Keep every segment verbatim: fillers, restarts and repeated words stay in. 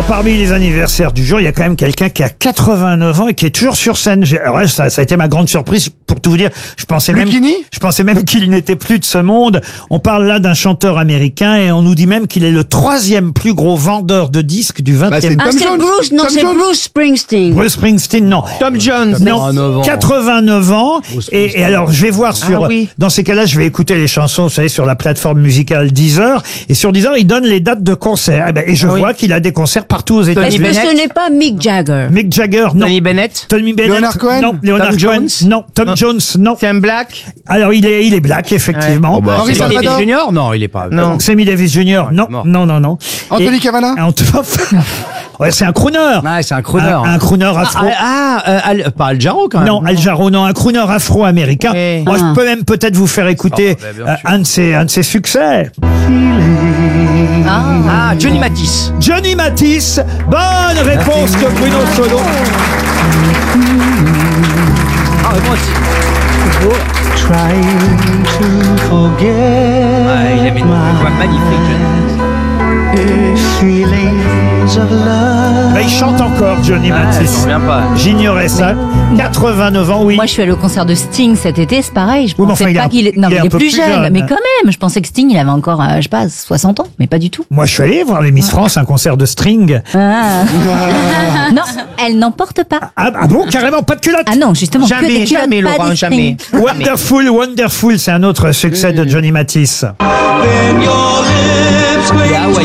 Oh, parmi les anniversaires du jour, il y a quand même quelqu'un qui a quatre-vingt-neuf ans et qui est toujours sur scène. J'ai- Alors, ça, ça a été ma grande surprise. Pour tout vous dire, je pensais même, Lucchini je pensais même qu'il n'était plus de ce monde. On parle là d'un chanteur américain et on nous dit même qu'il est le troisième plus gros vendeur de disques du Bah, c'est vingtième. Tom Ah, c'est Jones. Bruce, non, Tom c'est Jones. Bruce Springsteen. Bruce Springsteen, non. Tom Jones. Non, quatre-vingt-neuf ans. Et, et alors, je vais voir sur, Ah oui. dans ces cas-là, je vais écouter les chansons, vous savez, sur la plateforme musicale Deezer. Et sur Deezer, il donne les dates de concerts. Et, ben, et je Ah oui. vois qu'il a des concerts partout aux Est-ce États-Unis. que Bennett. ce n'est pas Mick Jagger? Mick Jagger, non. Tony Bennett. Tommy Bennett, Leonard Cohen. non. Leonard Tom Cohen, Jones. non. Tom Non. Jones, non. Tim Black. Alors, il est, il est black, effectivement. Oh, bah, Henry c'est Sammy Salvador. Davis Junior. Non, il est pas. Non. Sammy Davis Junior, non. mort. Non, non, non. Anthony Et- Cavana. Ant- ouais, c'est un crooner. Ah, c'est un crooner. Un, un crooner afro. Ah, ah, euh, Al- pas Al Jarreau quand même. Non, Al Jarreau, non, un crooner afro-américain. Oui. Moi, Ah. je peux même peut-être vous faire écouter Oh, bah, bien euh, sûr. un de ses, un de ses succès. Ah, Johnny Matisse. Johnny Matisse. Bonne réponse de Bruno Solo. Ah, moi aussi. Trying to forget Ah, il avait une voix magnifique, Johnny. feelings of love. Bah, il chante encore, Johnny Ah, Matisse. j'en reviens pas. J'ignorais ça. quatre-vingt-neuf ans, oui. Moi, je suis allé au concert de Sting cet été, c'est pareil. Je Oui, mais pensais enfin, il est pas un- qu'il est... Non, il est mais un il est peu plus plus jeune. jeune. Mais quand même, je pensais que Sting, il avait encore, euh, je sais pas, soixante ans. Mais pas du tout. Moi, je suis allé voir les Miss France, un concert de string. Ah. Non, elle n'en porte pas. Ah, ah bon, carrément, pas de culotte. Ah non, justement, que Jamais, des culottes, jamais, pas Laurent, des jamais. strings. Wonderful, Wonderful, c'est un autre succès de Johnny Matisse. Il est hawaïen.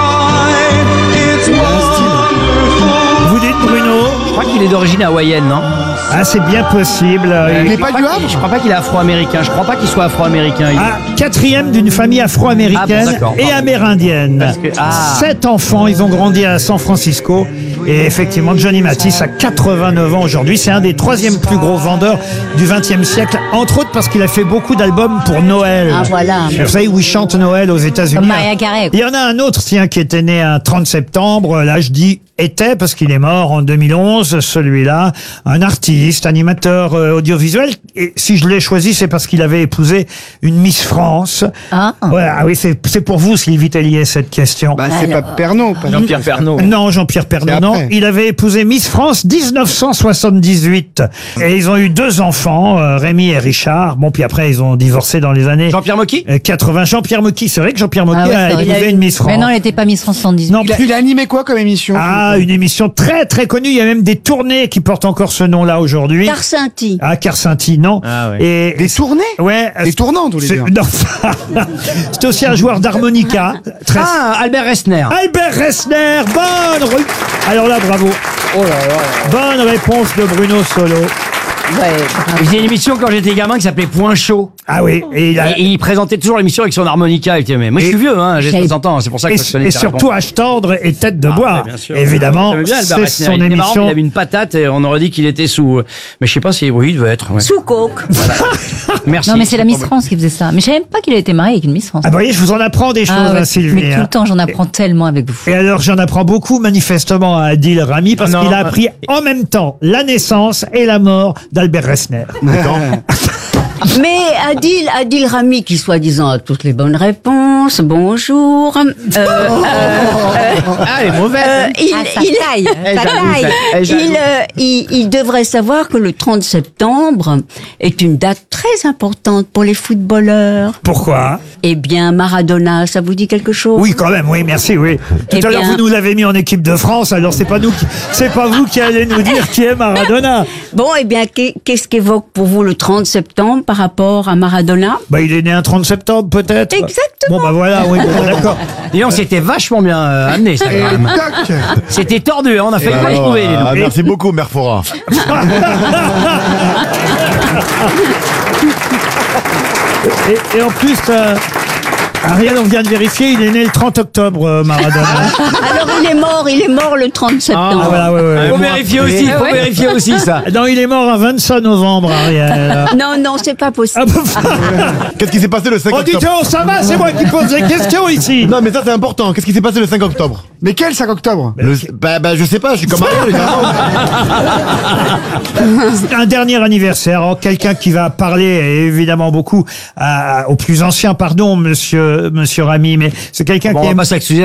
Vous dites Bruno? Je crois qu'il est d'origine hawaïenne, non? Ah, c'est bien possible. Il Il- est pas Je du crois qu'il- Havre. Je crois pas qu'il est afro-américain. Je crois pas qu'il soit afro-américain. Il- Ah, quatrième d'une famille afro-américaine Ah bon, d'accord, et pardon. amérindienne. Parce que- ah. Sept enfants, ils ont grandi à San Francisco. Et effectivement, Johnny Matisse a quatre-vingt-neuf ans aujourd'hui. C'est un des troisièmes plus gros vendeurs du vingtième siècle. Entre autres parce qu'il a fait beaucoup d'albums pour Noël. Ah, voilà. Vous savez où ils chantent Noël aux États-Unis. Comme Mariah Carey, quoi. Il y en a un autre, tiens, qui était né un trente septembre. Là, je dis était parce qu'il est mort en deux mille onze, celui-là. Un artiste, animateur euh, audiovisuel. Et si je l'ai choisi, c'est parce qu'il avait épousé une Miss France. Ah. Ouais, ah oui, c'est c'est pour vous, Sylvie Tellier, cette question. Bah, c'est pas Pernod. pas Jean-Pierre Pernaut. Non, Jean-Pierre Pernaut, C'est non. après. Il avait épousé Miss France dix-neuf cent soixante-dix-huit. Et ils ont eu deux enfants, euh, Rémi et Richard. Bon, puis après, ils ont divorcé dans les années Jean-Pierre Mocky. euh, quatre-vingts. Jean-Pierre Mocky, c'est vrai que Jean-Pierre Mocky Ah ouais, a c'est vrai. épousé une Miss France. Mais non, elle n'était pas Miss France soixante-dix-huit. Non, Il a, plus- il a animé quoi comme émission? Ah, une émission très très connue. Il y a même des tournées qui portent encore ce nom-là aujourd'hui. Carcinti. Ah, Carcinti, non. Ah ouais. Et Des tournées? ouais. Des tournantes, vous voulez c'est- dire. Non. C'est aussi un joueur d'harmonica. Très... Ah, Albert Resner. Albert Resner, bonne. re- Alors là, bravo. Oh là là. Bonne réponse de Bruno Solo. Il faisait une émission quand j'étais gamin qui s'appelait Point Chaud. Ah oui, et il a. Et il présentait toujours l'émission avec son harmonica. Il disait, mais moi je suis Et- vieux, hein, j'ai J'avais- soixante ans, c'est pour ça que Et, je connais et tes surtout réponses. H tendre et tête de Ah, bois. ouais, bien sûr. Évidemment, J'aimais bien Albert c'est Resner. son Il était marrant, émission. il avait une patate et on aurait dit qu'il était sous. Mais je sais pas si oui, il devait être. ouais. Sous coke. Merci. Non, mais c'est la Miss France qui faisait ça. Mais je savais même pas qu'il avait été marié avec une Miss France. Ah, vous voyez, je vous en apprends des choses, Ah ouais, hein, Sylvie. mais tout hein. le temps, j'en apprends tellement avec vous. Et alors, j'en apprends beaucoup, manifestement, à Adil Rami, parce Non, qu'il a euh, appris en même temps la naissance et la mort d'Albert Resner. Mais Adil, Adil Rami, qui soi-disant a toutes les bonnes réponses, bonjour. Euh, euh, Ah, elle est mauvaise. euh, il, Ah, ça il- taille, Elle ça jalouse, taille. elle. Elle jalouse. il, euh, il- il devrait savoir que le trente septembre est une date très importante pour les footballeurs. Pourquoi? Eh bien, Maradona, ça vous dit quelque chose? Oui, quand même, oui, merci, oui. Tout Eh à l'heure, bien- vous nous l'avez mis en équipe de France, alors c'est pas nous qui, c'est pas vous qui allez nous dire qui est Maradona. Bon, eh bien, qu'est- qu'est-ce qu'évoque pour vous le trente septembre par rapport à Maradona? Bah, il est né un trente septembre, peut-être. Exactement. Bon, bah voilà, oui, bon, d'accord. Dis donc, c'était vachement bien euh, amené, ça, quand même. Tac. C'était tordu, hein, on a failli pas le trouver, les Ah, deux. merci beaucoup, Mère Fora. Et, et en plus, euh, Ariel, on vient de vérifier, il est né le trente octobre, euh, Maradona. Alors, il est mort, il est mort le trente septembre. Ah, voilà, ouais, ouais, Faut ouais. vérifier aussi, faut vérifier aussi ça. Non, il est mort un vingt-cinq novembre, Ariel. Non, non, c'est pas possible. Ah, bah, Qu'est-ce qui s'est passé le cinq oh, dites octobre? donc, ça va, c'est moi qui pose les questions ici. Non, mais ça c'est important. Qu'est-ce qui s'est passé le cinq octobre? Mais quel cinq octobre? Le- Bah, bah, je sais pas, je suis comme Ariel. Un dernier anniversaire, oh, quelqu'un qui va parler évidemment beaucoup à- aux plus anciens, pardon, monsieur, monsieur Rami, mais c'est quelqu'un Bon, qui on va aime pas s'excuser